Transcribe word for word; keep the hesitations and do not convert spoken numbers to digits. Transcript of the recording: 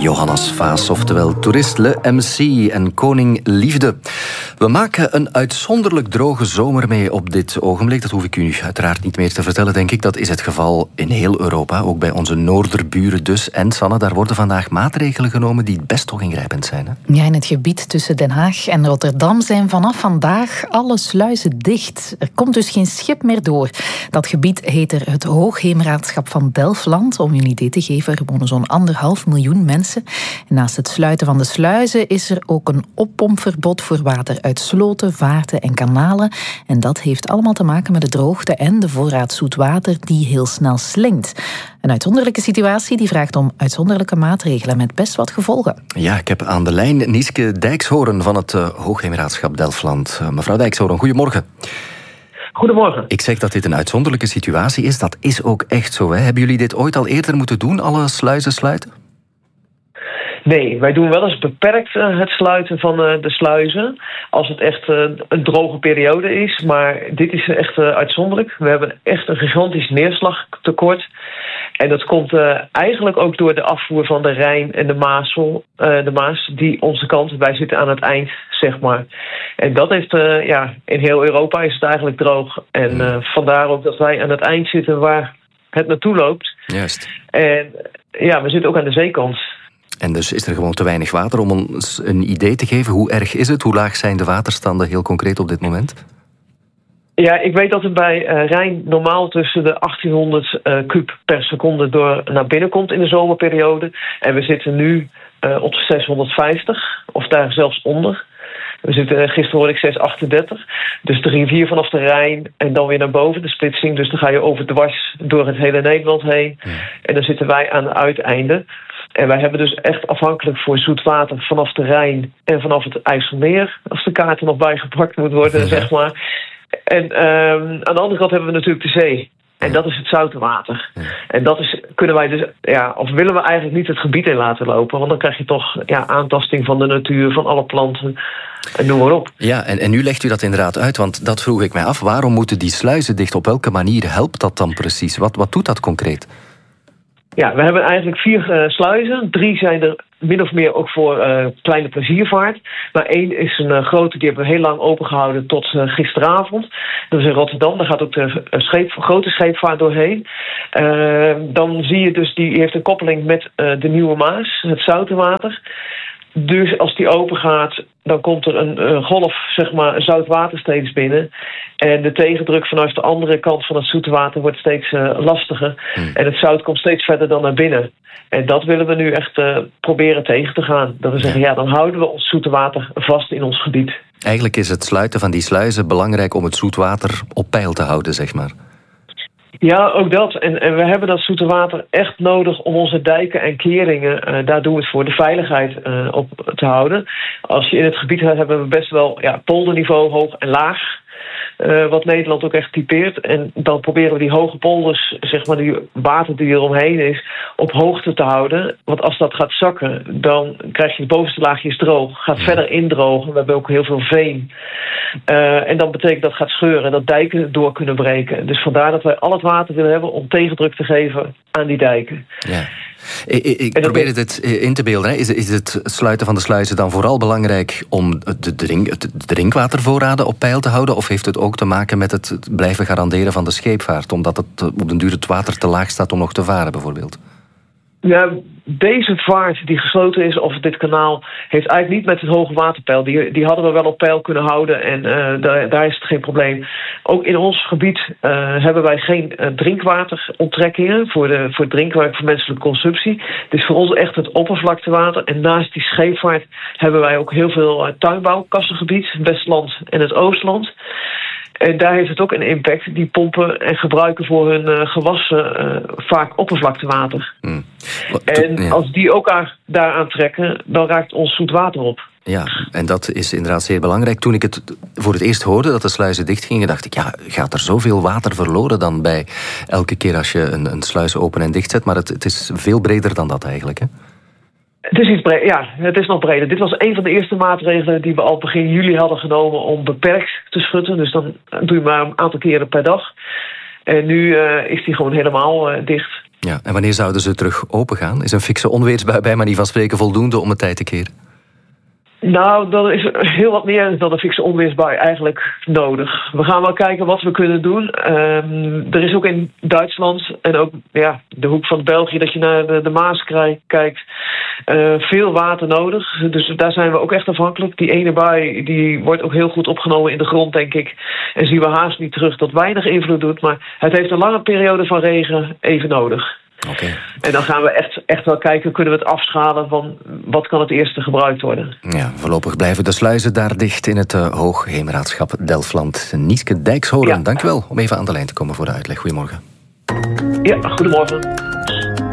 Johannes Vaas, oftewel toerist, Le M C en koning Liefde. We maken een uitzonderlijk droge zomer mee op dit ogenblik. Dat hoef ik u uiteraard niet meer te vertellen, denk ik. Dat is het geval in heel Europa, ook bij onze noorderburen dus. En Sanne, daar worden vandaag maatregelen genomen die best toch ingrijpend zijn. Hè? Ja, in het gebied tussen Den Haag en Rotterdam zijn vanaf vandaag alle sluizen dicht. Er komt dus geen schip meer door. Dat gebied heet er het Hoogheemraadschap van Delfland. Om u een idee te geven, er wonen zo'n anderhalf miljoen mensen. En naast het sluiten van de sluizen is er ook een oppompverbod voor water uit sloten, vaarten en kanalen. En dat heeft allemaal te maken met de droogte en de voorraad zoet water die heel snel slinkt. Een uitzonderlijke situatie die vraagt om uitzonderlijke maatregelen met best wat gevolgen. Ja, ik heb aan de lijn Nieske Dijkshoorn van het uh, Hoogheemraadschap Delfland. Uh, mevrouw Dijkshoorn, goedemorgen. Goedemorgen. Ik zeg dat dit een uitzonderlijke situatie is. Dat is ook echt zo. Hè? Hebben jullie dit ooit al eerder moeten doen, alle sluizen sluiten? Nee, wij doen wel eens beperkt uh, het sluiten van uh, de sluizen. Als het echt uh, een droge periode is. Maar dit is echt uh, uitzonderlijk. We hebben echt een gigantisch neerslagtekort. En dat komt uh, eigenlijk ook door de afvoer van de Rijn en de Maasel, uh, de Maas, die onze kant. Wij zitten aan het eind, zeg maar. En dat heeft, uh, ja, in heel Europa is het eigenlijk droog. En uh, vandaar ook dat wij aan het eind zitten waar het naartoe loopt. Juist. En ja, we zitten ook aan de zeekant. En dus is er gewoon te weinig water. Om ons een idee te geven, hoe erg is het? Hoe laag zijn de waterstanden heel concreet op dit moment? Ja, ik weet dat er bij uh, Rijn normaal tussen de achttienhonderd uh, kub per seconde door naar binnen komt in de zomerperiode. En we zitten nu uh, op zeshonderdvijftig, of daar zelfs onder. We zitten, uh, gisteren hoorde ik zeshonderdachtendertig. Dus de rivier vanaf de Rijn en dan weer naar boven, de splitsing. Dus dan ga je overdwars door het hele Nederland heen. Ja. En dan zitten wij aan het uiteinde. En wij hebben dus echt afhankelijk voor zoet water vanaf de Rijn en vanaf het IJsselmeer, als de kaart er nog bijgepakt moet worden, ja. zeg maar. En um, aan de andere kant hebben we natuurlijk de zee. En dat is het zoute water. Ja. En dat is, kunnen wij dus, ja, of willen we eigenlijk niet het gebied in laten lopen. Want dan krijg je toch ja, aantasting van de natuur, van alle planten. En noem maar op. Ja, en, en nu legt u dat inderdaad uit, want dat vroeg ik mij af. Waarom moeten die sluizen dicht? Op welke manier helpt dat dan precies? Wat, wat doet dat concreet? Ja, we hebben eigenlijk vier uh, sluizen. Drie zijn er min of meer ook voor uh, kleine pleziervaart. Maar één is een uh, grote, die hebben we heel lang opengehouden tot uh, gisteravond. Dat is in Rotterdam, daar gaat ook de uh, scheep, grote scheepvaart doorheen. Uh, dan zie je dus, die heeft een koppeling met uh, de Nieuwe Maas, het zoute water. Dus als die open gaat, dan komt er een, een golf, zeg maar, zout water steeds binnen. En de tegendruk vanaf de andere kant van het zoete water wordt steeds uh, lastiger. Hmm. En het zout komt steeds verder dan naar binnen. En dat willen we nu echt uh, proberen tegen te gaan. Dat we zeggen, ja. ja, dan houden we ons zoete water vast in ons gebied. Eigenlijk is het sluiten van die sluizen belangrijk om het zoetwater op peil te houden, zeg maar. Ja, ook dat. En, en we hebben dat zoete water echt nodig om onze dijken en keringen, uh, daar doen we het voor, de veiligheid uh, op te houden. Als je in het gebied hebt, hebben we best wel ja, polderniveau hoog en laag. Uh, wat Nederland ook echt typeert. En dan proberen we die hoge polders, zeg maar die water die er omheen is, op hoogte te houden. Want als dat gaat zakken, dan krijg je het bovenste laagje droog. Gaat ja. verder indrogen. We hebben ook heel veel veen. Uh, en dan betekent dat gaat scheuren. Dat dijken door kunnen breken. Dus vandaar dat wij al het water willen hebben om tegendruk te geven aan die dijken. Ja. Ik, ik, ik probeer het in te beelden. Hè. Is, is het sluiten van de sluizen dan vooral belangrijk om de, drink, de drinkwatervoorraden op peil te houden? Of heeft het ook te maken met het blijven garanderen van de scheepvaart? Omdat het op den duur het water te laag staat om nog te varen, bijvoorbeeld? Ja, deze vaart die gesloten is, of dit kanaal, heeft eigenlijk niet met het hoge waterpeil. Die, die hadden we wel op peil kunnen houden en uh, daar, daar is het geen probleem. Ook in ons gebied uh, hebben wij geen uh, drinkwateronttrekkingen voor, de, voor het drinkwater voor menselijke consumptie. Het is voor ons echt het oppervlaktewater. En naast die scheepvaart hebben wij ook heel veel uh, tuinbouw, kassengebied, Westland en het Oostland. En daar heeft het ook een impact. Die pompen en gebruiken voor hun uh, gewassen uh, vaak oppervlaktewater. Hmm. En ja. als die ook aan, daaraan trekken, dan raakt ons zoet water op. Ja, en dat is inderdaad zeer belangrijk. Toen ik het voor het eerst hoorde dat de sluizen dichtgingen, dacht ik, ja, gaat er zoveel water verloren dan bij elke keer als je een, een sluis open en dicht zet? Maar het, het is veel breder dan dat eigenlijk, hè? Het is iets breder, ja, het is nog breder. Dit was een van de eerste maatregelen die we al begin juli hadden genomen om beperkt te schutten. Dus dan doe je maar een aantal keren per dag. En nu uh, is die gewoon helemaal uh, dicht. Ja, en wanneer zouden ze terug open gaan? Is een fikse onweersbui bij manier van spreken voldoende om het tijd te keren? Nou, dan is er heel wat meer dan een fikse onweersbui eigenlijk nodig. We gaan wel kijken wat we kunnen doen. Um, er is ook in Duitsland en ook ja, de hoek van België dat je naar de, de Maas kijkt, uh, veel water nodig. Dus daar zijn we ook echt afhankelijk. Die ene bui die wordt ook heel goed opgenomen in de grond, denk ik. En zien we haast niet terug dat weinig invloed doet. Maar het heeft een lange periode van regen even nodig. Okay. En dan gaan we echt, echt wel kijken, kunnen we het afschalen van wat kan het eerste gebruikt worden. Ja, voorlopig blijven de sluizen daar dicht in het uh, Hoogheemraadschap Delfland. Nieske Dijkshoorn, ja. Dank u wel om even aan de lijn te komen voor de uitleg. Goedemorgen. Ja, goedemorgen.